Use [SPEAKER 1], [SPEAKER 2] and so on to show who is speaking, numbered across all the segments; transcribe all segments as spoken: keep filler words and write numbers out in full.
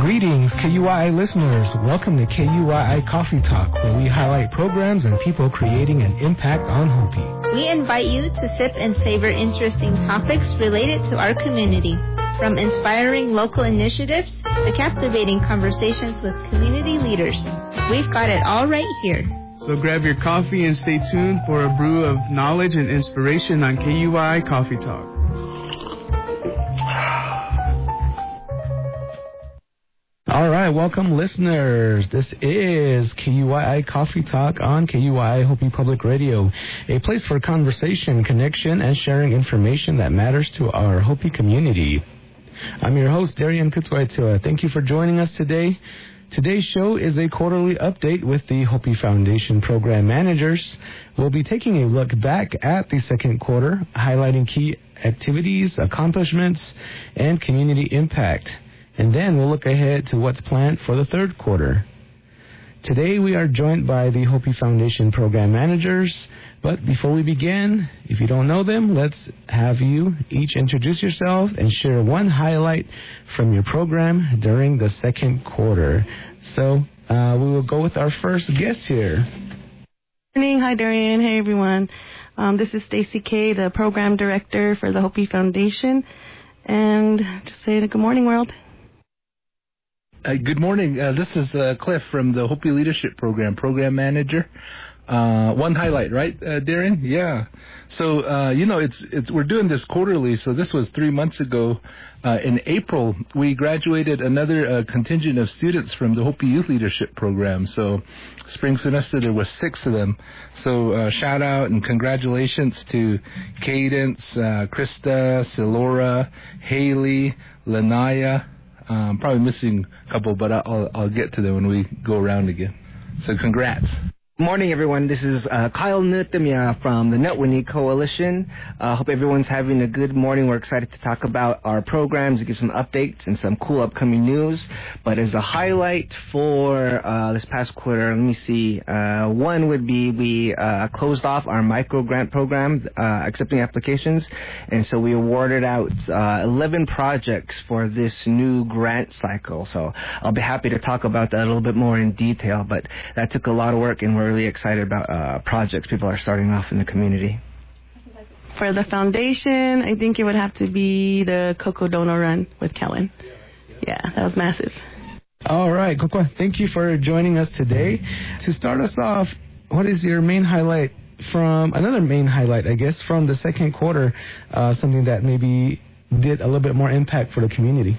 [SPEAKER 1] Greetings, K U I I listeners. Welcome to K U I I Coffee Talk, where we highlight programs and people creating an impact on Hopi.
[SPEAKER 2] We invite you to sip and savor interesting topics related to our community, from inspiring local initiatives to captivating conversations with community leaders. We've got it all right here.
[SPEAKER 3] So grab your coffee and stay tuned for a brew of knowledge and inspiration on K U I I Coffee Talk.
[SPEAKER 1] All right, welcome listeners. This is K U I I Coffee Talk on K U I I Hopi Public Radio, a place for conversation, connection, and sharing information that matters to our Hopi community. I'm your host, Darian Kutuaitua. Thank you for joining us today. Today's show is a quarterly update with the Hopi Foundation Program Managers. We'll be taking a look back at the second quarter, highlighting key activities, accomplishments, and community impact. And then we'll look ahead to what's planned for the third quarter. Today we are joined by the Hopi Foundation Program Managers. But before we begin, if you don't know them, let's have you each introduce yourself and share one highlight from your program during the second quarter. So uh, we will go with our first guest here.
[SPEAKER 4] Good morning. Hi, Darian. Hey, everyone. Um, this is Stacy Kay, the Program Director for the Hopi Foundation. And just say good morning, world.
[SPEAKER 5] Uh, good morning. Uh, this is uh, Cliff from the Hopi Leadership Program, Program Manager. Uh, one highlight, right, uh, Darren? Yeah. So, uh, you know, it's it's we're doing this quarterly, so this was three months ago. Uh, in April, we graduated another uh, contingent of students from the Hopi Youth Leadership Program. So, spring semester, there was six of them. So, uh, shout out and congratulations to Cadence, uh, Krista, Silora, Haley, Lanaya. Um, probably missing a couple, but I'll, I'll get to them when we go around again. So congrats.
[SPEAKER 6] Morning, everyone. This is uh, Kyle Nutamia from the Netwini Coalition. I uh, hope everyone's having a good morning. We're excited to talk about our programs, to give some updates and some cool upcoming news. But as a highlight for uh, this past quarter, let me see. Uh, one would be we uh, closed off our micro grant program, uh, accepting applications. And so we awarded out uh, eleven projects for this new grant cycle. So I'll be happy to talk about that a little bit more in detail. But that took a lot of work, and we're really excited about uh, projects people are starting off in the community.
[SPEAKER 4] For the foundation, I think it would have to be the Coco Dono Run with Kellen. Yeah, that was massive.
[SPEAKER 1] All right, Coco, thank you for joining us today. To start us off, what is your main highlight from, another main highlight, I guess, from the second quarter, uh, something that maybe did a little bit more impact for the community?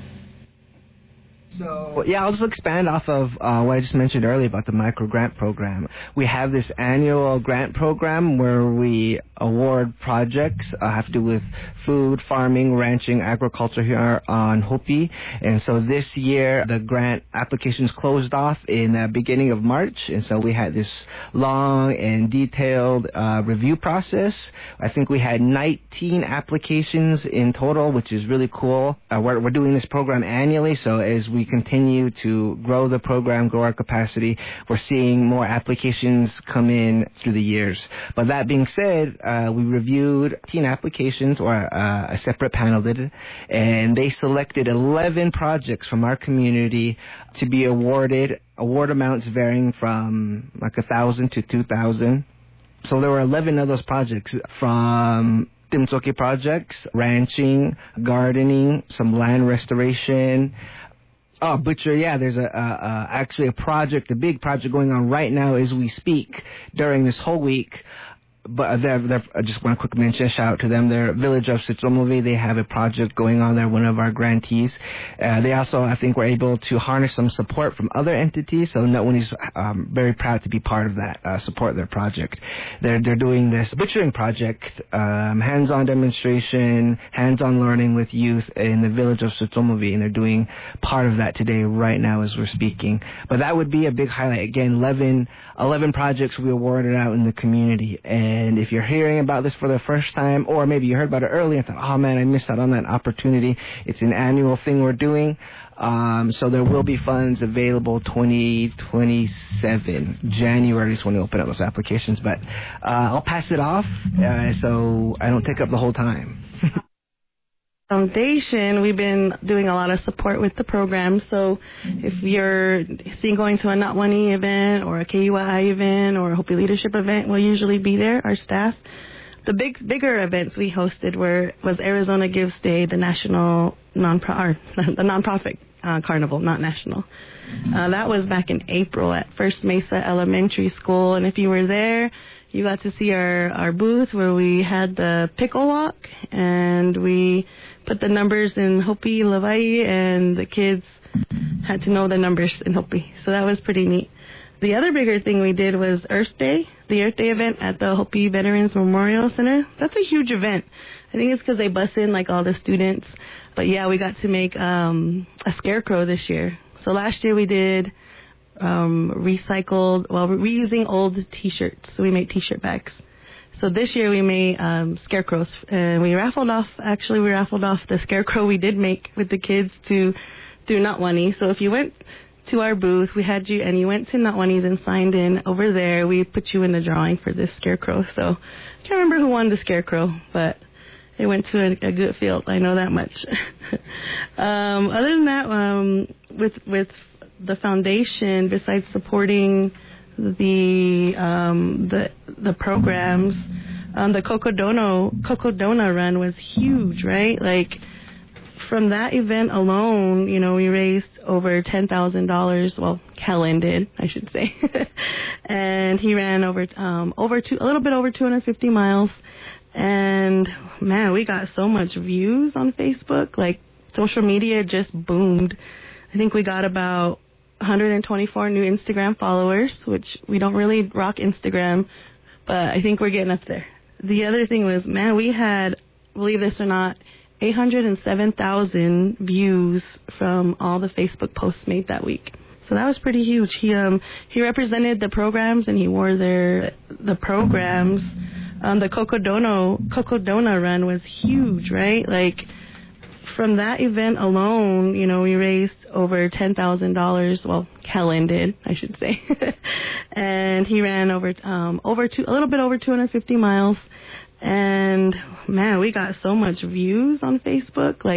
[SPEAKER 6] So, yeah, I'll just expand off of uh, what I just mentioned earlier about the micro grant program. We have this annual grant program where we award projects uh, have to do with food, farming, ranching, agriculture here on Hopi. And so this year, the grant applications closed off in the beginning of March. And so we had this long and detailed uh, review process. I think we had nineteen applications in total, which is really cool. Uh, we're, we're doing this program annually, so as we continue to grow the program, grow our capacity, we're seeing more applications come in through the years. But that being said, uh, we reviewed eighteen applications, or uh, a separate panel did, and they selected eleven projects from our community to be awarded, award amounts varying from like one thousand to two thousand. So there were eleven of those projects, from Timsoki projects, ranching, gardening, some land restoration. Oh, Butcher, yeah, there's a, uh, uh, actually a project, a big project going on right now as we speak during this whole week. But they're, they're, I just want to quick mention, shout out to them. They're Village of Sitsomovi. They have a project going on there, one of our grantees. Uh, they also, I think, were able to harness some support from other entities. So Netwini's um, very proud to be part of that, uh, support their project. They're, they're doing this butchering project, um, hands-on demonstration, hands-on learning with youth in the Village of Sitsomovi. And they're doing part of that today, right now, as we're speaking. But that would be a big highlight. Again, eleven, eleven projects we awarded out in the community. And And if you're hearing about this for the first time, or maybe you heard about it earlier and thought, oh man, I missed out on that opportunity, it's an annual thing we're doing. Um, so there will be funds available twenty twenty-seven. January is when we open up those applications. But uh, I'll pass it off uh, so I don't take up the whole time.
[SPEAKER 4] Foundation, we've been doing a lot of support with the program. So if you're seeing going to a Not One E event or a K U I I event or a Hopi Leadership event, we'll usually be there, our staff. The big, bigger events we hosted were was Arizona Gives Day, the national non-pro, or the nonprofit uh, carnival, not national. Uh, that was back in April at First Mesa Elementary School, and if you were there, you got to see our, our booth where we had the pickle walk, and we put the numbers in Hopi Levi, and the kids had to know the numbers in Hopi. So that was pretty neat. The other bigger thing we did was Earth Day, the Earth Day event at the Hopi Veterans Memorial Center. That's a huge event. I think it's because they bus in like all the students. But yeah, we got to make um, a scarecrow this year. So last year we did um, recycled, well, reusing old T-shirts. So we made T-shirt bags. So this year we made um, scarecrows, and we raffled off, actually we raffled off the scarecrow we did make with the kids to through Not One E. So if you went to our booth, we had you, and you went to Not One E's and signed in over there, we put you in the drawing for this scarecrow. So I can't remember who won the scarecrow, but it went to a, a good field. I know that much. um, other than that, um, with with the foundation, besides supporting the um, the the programs, um, the Cocodona Cocodona run was huge, right? Like, from that event alone, you know, we raised over ten thousand dollars. Well, Kellen did, I should say. And he ran over um, over two, a little bit over two hundred fifty miles. And man, we got so much views on Facebook. Like, social media just boomed. I think we got about one hundred twenty-four new Instagram followers, which we don't really rock Instagram, but I think we're getting up there. The other thing was, man, we had, believe this or not, eight hundred seven thousand views from all the Facebook posts made that week. So that was pretty huge. He um he represented the programs, and he wore their the programs. Um, the Cocodona Cocodona run was huge, right? Like, from that event alone, you know, we raised over ten thousand dollars. Well, Kellen did, I should say. And he ran over um over two, a little bit over two hundred fifty miles. And man, we got so much views on Facebook. Like,